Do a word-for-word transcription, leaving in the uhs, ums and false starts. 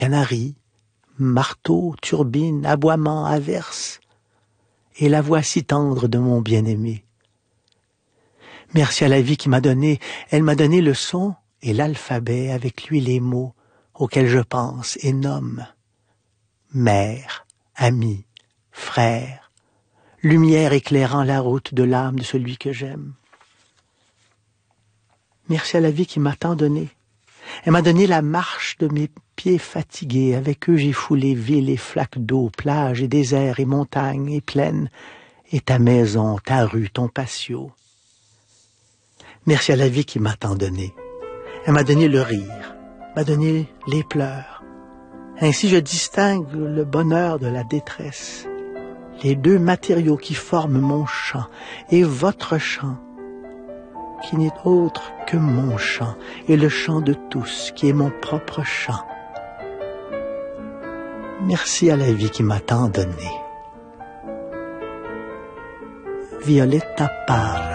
Canaris, marteau, turbine, aboiement, averse, et la voix si tendre de mon bien-aimé. Merci à la vie qui m'a donné, elle m'a donné le son et l'alphabet, avec lui les mots auxquels je pense et nomme. Mère, ami, frère, lumière éclairant la route de l'âme de celui que j'aime. Merci à la vie qui m'a tant donné. Elle m'a donné la marche de mes pieds fatigués. Avec eux, j'ai foulé villes et flaques d'eau, plages et déserts et montagnes et plaines, et ta maison, ta rue, ton patio. Merci à la vie qui m'a tant donné. Elle m'a donné le rire, m'a donné les pleurs. Ainsi je distingue le bonheur de la détresse, les deux matériaux qui forment mon chant et votre chant, qui n'est autre que mon chant et le chant de tous, qui est mon propre chant. Merci à la vie qui m'a tant donné. Violetta Parra.